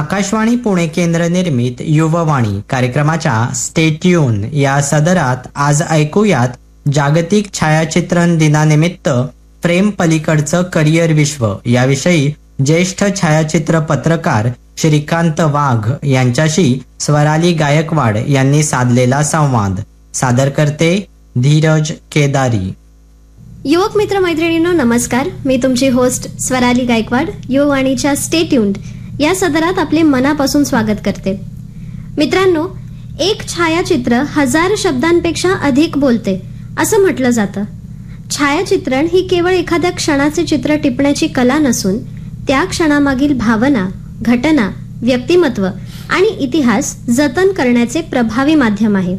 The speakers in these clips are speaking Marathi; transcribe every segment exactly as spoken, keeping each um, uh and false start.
आकाशवाणी पुणे केंद्र निर्मित युववाणी कार्यक्रमाच्या स्टे ट्यून या सदरात आज ऐकूयात जागतिक छायाचित्रण दिनानिमित्त फ्रेम पलीकडचं करिअर विश्व याविषयी ज्येष्ठ छायाचित्र पत्रकार श्रीकांत वाघ यांच्याशी स्वराली गायकवाड यांनी साधलेला संवाद. सादर करते धीरज केदारी. युवक मित्र मैत्रिणींनो नमस्कार. मी तुमची host Swarali Gaikwad युववाणीच्या stay tuned या सदरात आपले मनापासून स्वागत करते. मित्रांनो, एक छायाचित्र हजार शब्दांपेक्षा अधिक बोलते असं म्हटलं जातं. छायाचित्रण ही केवळ एखाद्या क्षणाचे चित्र टिपण्याची कला नसून त्या क्षणामागील भावना, घटना, व्यक्तिमत्व आणि इतिहास जतन करण्याचे प्रभावी माध्यम आहे.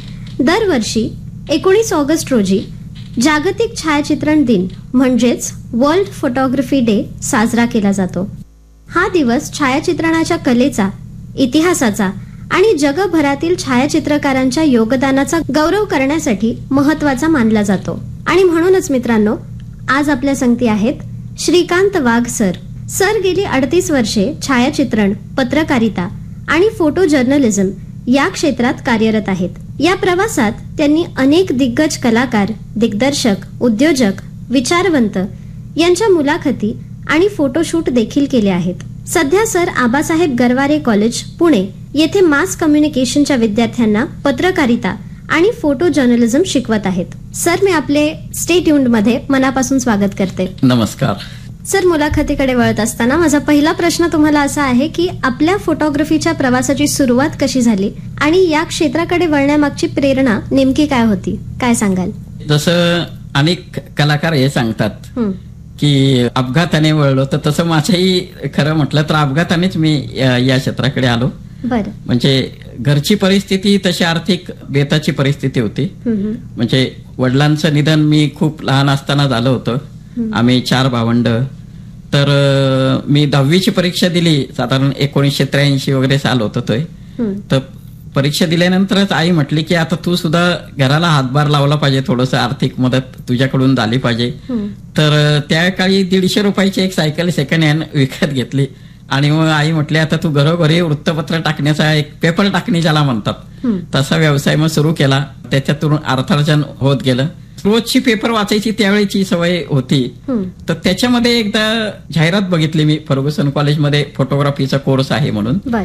दरवर्षी एकोणीस ऑगस्ट रोजी जागतिक छायाचित्रण दिन म्हणजेच वर्ल्ड फोटोग्राफी डे साजरा केला जातो. हा दिवस छायाचित्रणाच्या कलेचा, इतिहासाचा आणि जगभरातील छायाचित्रकारांच्या योगदानाचा गौरव करण्यासाठी महत्वाचा मानला जातो. आणि म्हणूनच मित्रांनो, आज आपल्या संगती आहेत श्रीकांत वाघ सर. सर गेली अडतीस वर्षे छायाचित्रण, पत्रकारिता आणि फोटो जर्नलिझम या क्षेत्रात कार्यरत आहेत. या प्रवासात त्यांनी अनेक दिग्गज कलाकार, दिग्दर्शक, उद्योजक, विचारवंत यांच्या मुलाखती आणि फोटोशूट देखील केले आहेत. सध्या सर आबासाहेब गरवारे कॉलेज पुणे येथे मास कम्युनिकेशनच्या विद्यार्थ्यांना पत्रकारिता आणि फोटो जर्नलिझम शिकवत आहेत. सर, मी आपले स्टे ट्यून्ड मध्ये मनापासून स्वागत करते. नमस्कार सर. मुलाखतीकडे वळत असताना माझा पहिला प्रश्न तुम्हाला असा आहे की आपल्या फोटोग्राफीच्या प्रवासाची सुरुवात कशी झाली आणि या क्षेत्राकडे वळण्यामागची प्रेरणा नेमकी काय होती, काय सांगाल? जसं अनेक कलाकार हे सांगतात की अपघाताने वळलो, तर तसं माझंही खरं म्हटलं तर अपघातानेच मी या क्षेत्राकडे आलो. बरं. म्हणजे घरची परिस्थिती तशी आर्थिक बेताची परिस्थिती होती. म्हणजे वडिलांचं निधन मी खूप लहान असताना झालं होतं. आम्ही चार भावंड. तर मी दहावीची परीक्षा दिली, साधारण एकोणीसशे त्र्याऐंशी वगैरे साल होतं तो. तर परीक्षा दिल्यानंतरच आई म्हटली की आता तू सुद्धा घराला हातभार लावला पाहिजे, थोडंसं आर्थिक मदत तुझ्याकडून झाली पाहिजे. तर त्या काळी दीडशे रुपयाची एक सायकल सेकंड हँड विकत घेतली आणि मग आई म्हटली आता तू घरोघरी वृत्तपत्र टाकण्याचा, एक पेपर टाकणे ज्याला म्हणतात, तसा व्यवसाय मग सुरू केला. त्याच्यातून अर्थार्जन होत गेलं. रोजची पेपर वाचायची त्यावेळीची सवय होती. तर त्याच्यामध्ये एकदा जाहिरात बघितली मी, फर्ग्युसन कॉलेजमध्ये फोटोग्राफीचा कोर्स आहे म्हणून.